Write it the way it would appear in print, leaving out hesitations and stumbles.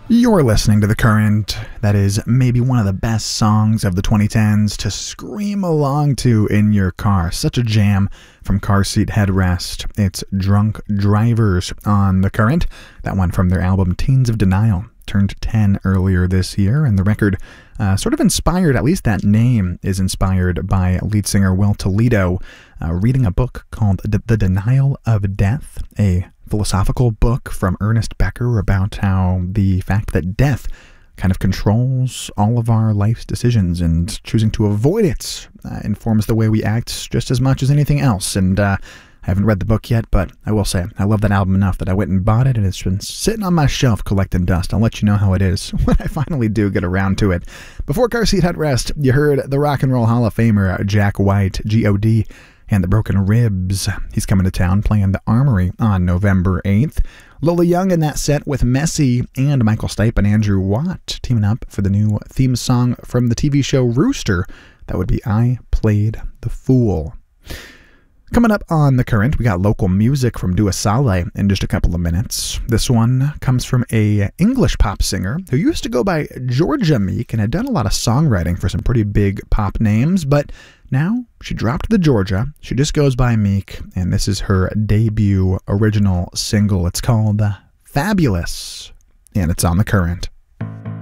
You're listening to The Current. That is maybe one of the best songs of the 2010s to scream along to in your car. Such a jam from Car Seat Headrest. It's Drunk Drivers on The Current. That one from their album Teens of Denial. Turned 10 earlier this year, and the record sort of inspired, at least that name is inspired by lead singer Will Toledo reading a book called The Denial of Death, a philosophical book from Ernest Becker about how the fact that death kind of controls all of our life's decisions, and choosing to avoid it informs the way we act just as much as anything else. And I haven't read the book yet, but I will say I love that album enough that I went and bought it, and it's been sitting on my shelf collecting dust. I'll let you know how it is when I finally do get around to it. Before Car Seat Headrest, you heard the Rock and Roll Hall of Famer Jack White, G.O.D., and the Broken Ribs. He's coming to town playing the Armory on November 8th. Lola Young in that set with Messi, and Michael Stipe and Andrew Watt teaming up for the new theme song from the TV show Rooster. That would be I Played the Fool. Coming up on The Current, we got local music from Dua Saleh in just a couple of minutes. This one comes from a English pop singer who used to go by Georgia Meek and had done a lot of songwriting for some pretty big pop names, but now she dropped the Georgia. She just goes by Meek, and this is her debut original single. It's called Fabulous, and it's on The Current.